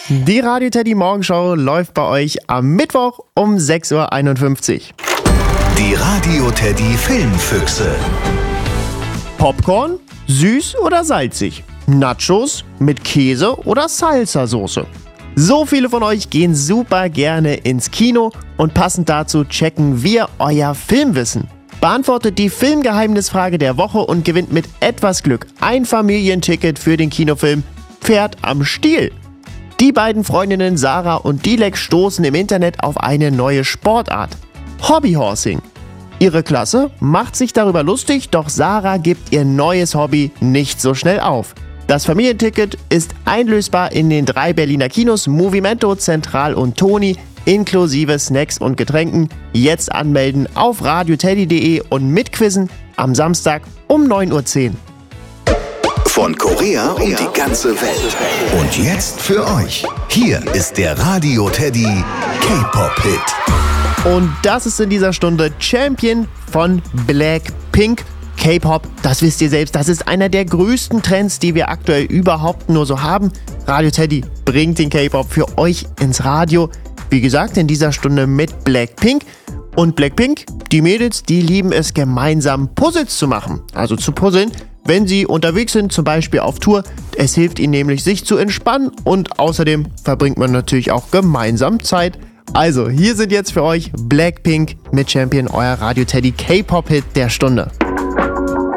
Die Radio Teddy Morgenshow läuft bei euch am Mittwoch um 6.51 Uhr. Die Radio Teddy Filmfüchse. Popcorn, süß oder salzig? Nachos mit Käse oder Salsa-Soße? So viele von euch gehen super gerne ins Kino und passend dazu checken wir euer Filmwissen. Beantwortet die Filmgeheimnisfrage der Woche und gewinnt mit etwas Glück ein Familienticket für den Kinofilm Pferd am Stiel. Die beiden Freundinnen Sarah und Dilek stoßen im Internet auf eine neue Sportart: Hobbyhorsing. Ihre Klasse macht sich darüber lustig, doch Sarah gibt ihr neues Hobby nicht so schnell auf. Das Familienticket ist einlösbar in den 3 Berliner Kinos Movimento, Zentral und Toni, inklusive Snacks und Getränken. Jetzt anmelden auf radioteddy.de und mitquizzen am Samstag um 9.10 Uhr. Von Korea um die ganze Welt. Und jetzt für euch. Hier ist der Radio Teddy K-Pop-Hit. Und das ist in dieser Stunde Champion von Blackpink. K-Pop, das wisst ihr selbst, das ist einer der größten Trends, die wir aktuell überhaupt nur so haben. Radio Teddy bringt den K-Pop für euch ins Radio. Wie gesagt, in dieser Stunde mit Blackpink. Und Blackpink, die Mädels, die lieben es gemeinsam Puzzles zu machen. Also zu puzzeln, wenn sie unterwegs sind, zum Beispiel auf Tour. Es hilft ihnen nämlich, sich zu entspannen und außerdem verbringt man natürlich auch gemeinsam Zeit. Also, hier sind jetzt für euch Blackpink mit Champion, euer Radio Teddy K-Pop-Hit der Stunde.